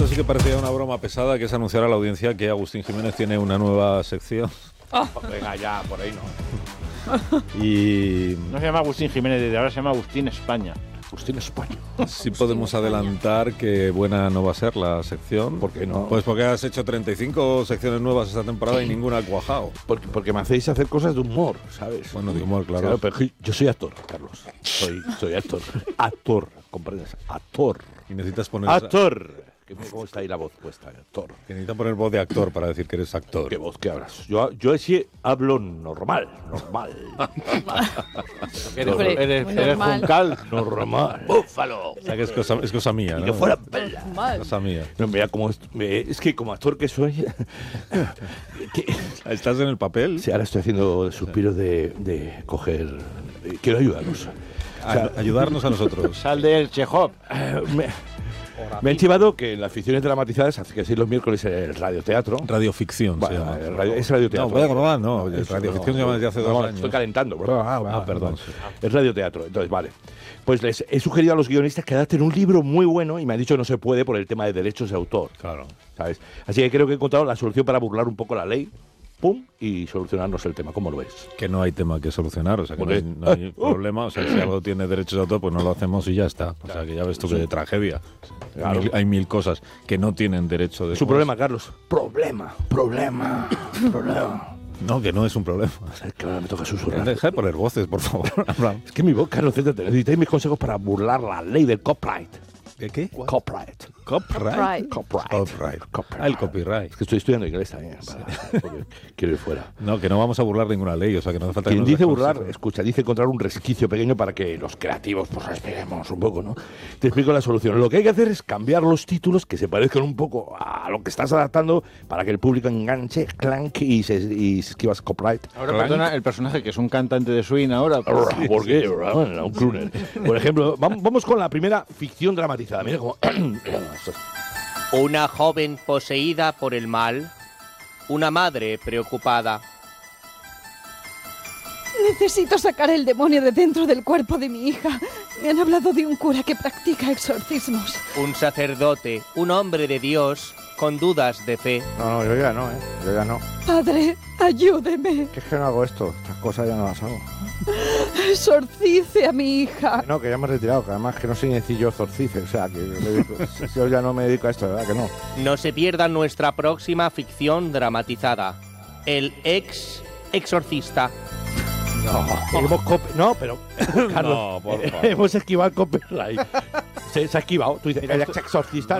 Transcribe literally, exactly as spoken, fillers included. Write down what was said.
Esto sí que parecía una broma pesada, que es anunciar a la audiencia que Agustín Jiménez tiene una nueva sección. Oh. Venga, ya, por ahí no. Y no se llama Agustín Jiménez, desde ahora se llama Agustín España. Agustín España. Sí podemos adelantar que buena no va a ser la sección. ¿Por qué no? Pues porque has hecho treinta y cinco secciones nuevas esta temporada y ninguna ha cuajado. Porque, porque me hacéis hacer cosas de humor, ¿sabes? Bueno, de humor, claro. claro pero yo soy actor, Carlos. Soy, soy actor. Actor, ¿comprendes? Actor. Y necesitas poner... Actor. ¿Cómo está ahí la voz puesta? Actor. Que necesitas poner voz de actor para decir que eres actor. ¿Qué voz que hablas? Yo, yo sí hablo normal, normal. eres eres, eres juncal, normal. Búfalo. O sea que es cosa, es cosa mía, ¿no? Y que fuera bella. Cosa mía. No, mira, como es, es que como actor que soy... que, ¿Estás en el papel? Sí, ahora estoy haciendo suspiros de, de coger... Quiero ayudarnos. O sea, ayudarnos a nosotros. Sal del Chekhov. Uh, me, Me han chivado que en las ficciones dramatizadas, hace que sí, los miércoles el radioteatro. Radioficción, bueno, se llama. Radio, es radioteatro. No, voy a acordar, no. El radioficción se llama desde hace no, dos no, años. Estoy calentando, ¿verdad? Ah, ah, perdón. Sí. Es radioteatro, entonces, vale. Pues les he sugerido a los guionistas que adapten un libro muy bueno y me han dicho que no se puede por el tema de derechos de autor. Claro. ¿Sabes? Así que creo que he encontrado la solución para burlar un poco la ley. Pum, y solucionarnos el tema. ¿Cómo lo ves? Que no hay tema que solucionar, o sea, que no hay, no hay problema. O sea, si algo tiene derechos de autor, pues no lo hacemos y ya está. O sea, que ya ves tú que de tragedia. Claro. Hay, mil, hay mil cosas que no tienen derecho de... Es un problema, Carlos. Problema, problema, problema. No, que no es un problema. Es que ahora me toca susurrar. Deja de poner voces, por favor. Es que mi voz, Carlos, necesitáis mis consejos para burlar la ley del copyright. ¿De qué? Copyright. Copyright. Copyright. Copyright. Ah, el copyright. Es que estoy estudiando inglés también. Para, porque quiero ir fuera. No, que no vamos a burlar ninguna ley, o sea, que no hace falta que Quien nos dice consejos. burlar, escucha, dice encontrar un resquicio pequeño para que los creativos pues respiremos un poco, ¿no? Te explico la solución. Lo que hay que hacer es cambiar los títulos que se parezcan un poco a lo que estás adaptando para que el público enganche, clank y se, y se esquiva copyright. Ahora, perdona, el personaje que es un cantante de swing ahora. Pues, sí, ¿por qué? Bueno, un crooner. Por ejemplo, vamos con la primera ficción dramatizada. Mira cómo... Una joven poseída por el mal, una madre preocupada. Necesito sacar el demonio de dentro del cuerpo de mi hija. Me han hablado de un cura que practica exorcismos. Un sacerdote, un hombre de Dios, con dudas de fe. No, no, yo ya no, ¿eh? Yo ya no. Padre, ayúdeme. ¿Qué es que no hago esto? Estas cosas ya no las hago. Exorcice a mi hija. No, que ya me he retirado, que además que no soy ni yo exorcice, o sea, que me dedico, yo ya no me dedico a esto, ¿verdad? Que no. No se pierdan nuestra próxima ficción dramatizada. El ex exorcista. No, hemos copi- no, pero Carlos, No, por favor. hemos esquivado el copyright. Se, se ha esquivado. Tú dices, el ex exorcista.